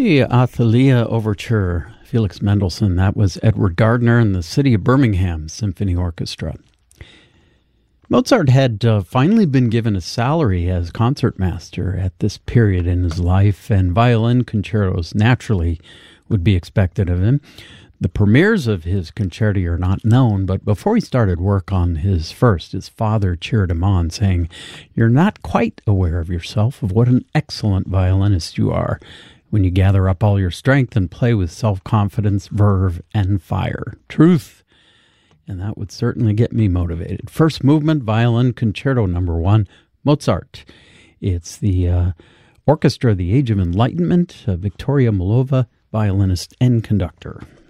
The Athalia Overture, Felix Mendelssohn. That was Edward Gardner and the City of Birmingham Symphony Orchestra. Mozart had finally been given a salary as concertmaster at this period in his life, and violin concertos naturally would be expected of him. The premieres of his concerti are not known, but before he started work on his first, his father cheered him on, saying, "You're not quite aware of yourself, of what an excellent violinist you are, when you gather up all your strength and play with self-confidence, verve, and fire." Truth. And that would certainly get me motivated. First movement, Violin Concerto No. 1, Mozart. It's the Orchestra of the Age of Enlightenment, Victoria Mullova, violinist and conductor.